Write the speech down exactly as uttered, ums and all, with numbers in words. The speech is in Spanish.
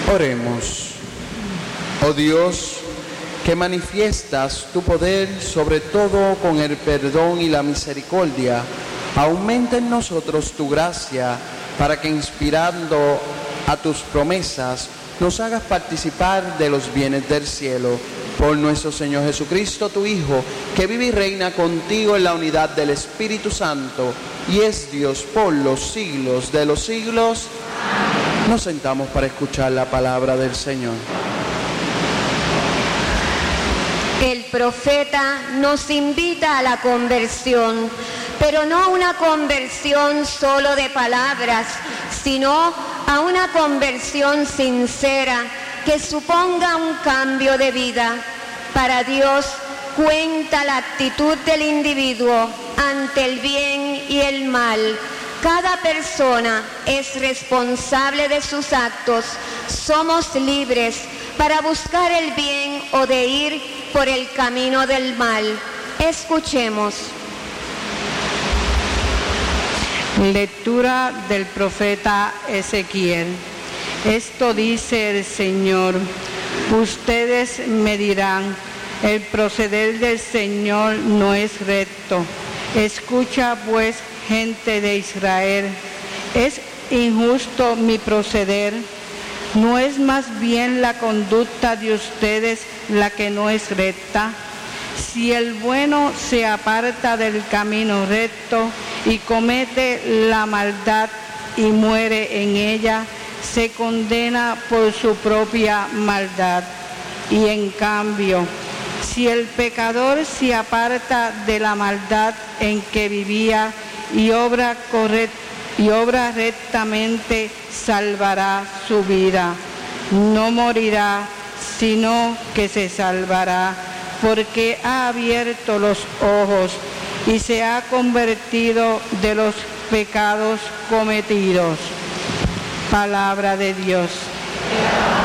Oremos. Oh Dios, que manifiestas tu poder, sobre todo con el perdón y la misericordia, aumenta en nosotros tu gracia, para que, inspirando a tus promesas, nos hagas participar de los bienes del cielo. Por nuestro Señor Jesucristo, tu Hijo, que vive y reina contigo en la unidad del Espíritu Santo, y es Dios por los siglos de los siglos. Nos sentamos para escuchar la palabra del Señor. El profeta nos invita a la conversión, pero no una conversión solo de palabras, sino a una conversión sincera que suponga un cambio de vida. Para Dios cuenta la actitud del individuo ante el bien y el mal. Cada persona es responsable de sus actos. Somos libres para buscar el bien o de ir por el camino del mal. Escuchemos. Lectura del profeta Ezequiel. Esto dice el Señor: ustedes me dirán, el proceder del Señor no es recto. Escucha pues, gente de Israel, ¿es injusto mi proceder? ¿No es más bien la conducta de ustedes la que no es recta? Si el bueno se aparta del camino recto y comete la maldad y muere en ella, se condena por su propia maldad. Y en cambio, si el pecador se aparta de la maldad en que vivía y obra correcta, y obra rectamente, salvará su vida. No morirá, sino que se salvará, porque ha abierto los ojos y se ha convertido de los pecados cometidos. Palabra de Dios.